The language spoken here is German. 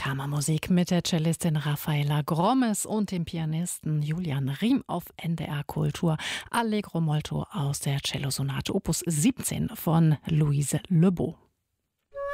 Kammermusik mit der Cellistin Raffaella Grommes und dem Pianisten Julian Riem auf NDR Kultur. Allegro molto aus der Cellosonate Opus 17 von Louise Lebeau.